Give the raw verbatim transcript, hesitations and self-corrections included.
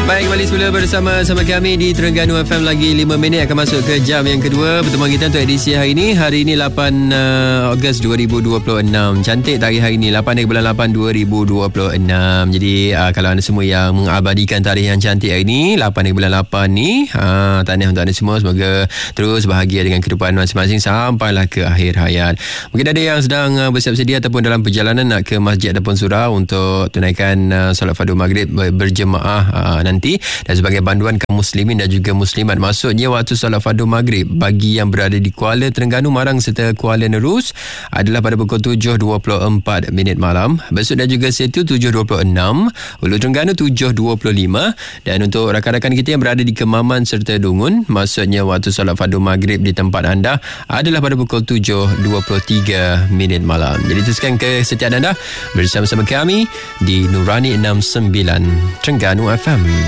Baik, kembali semula bersama sama kami di Terengganu F M. Lagi lima minit akan masuk ke jam yang kedua pertemuan kita untuk edisi hari ini. Hari ini lapan Ogos dua ribu dua puluh enam. Cantik tarikh hari ini, lapan dari bulan lapan dua ribu dua puluh enam. Jadi uh, kalau anda semua yang mengabadikan tarikh yang cantik hari ini, lapan dari bulan lapan ni, uh, tahniah untuk anda semua. Semoga terus bahagia dengan kehidupan masing-masing sampailah ke akhir hayat. Mungkin ada yang sedang uh, bersiap sedia ataupun dalam perjalanan nak ke masjid ataupun surau untuk tunaikan uh, solat fardu maghrib berjemaah uh, nanti. Dan sebagai panduan kaum muslimin dan juga muslimat, maksudnya waktu solat fardu maghrib bagi yang berada di Kuala Terengganu, Marang serta Kuala Nerus adalah pada pukul tujuh dua puluh empat minit malam. Besut dan juga Setu tujuh dua puluh enam, Hulu Terengganu tujuh dua puluh lima. Dan untuk rakan-rakan kita yang berada di Kemaman serta Dungun, maksudnya waktu solat fardu maghrib di tempat anda adalah pada pukul tujuh dua puluh tiga minit malam. Jadi teruskan kesetiaan anda bersama-sama kami di Nurani enam sembilan Terengganu F M.